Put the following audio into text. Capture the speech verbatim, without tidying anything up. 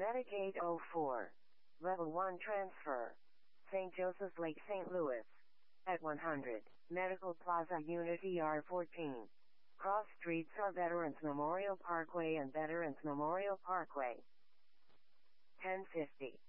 Medicaid oh four. Level one transfer. Saint Joseph's Lake, Saint Louis. At one hundred. Medical Plaza Unit E R fourteen. Cross streets are Veterans Memorial Parkway and Veterans Memorial Parkway. ten fifty.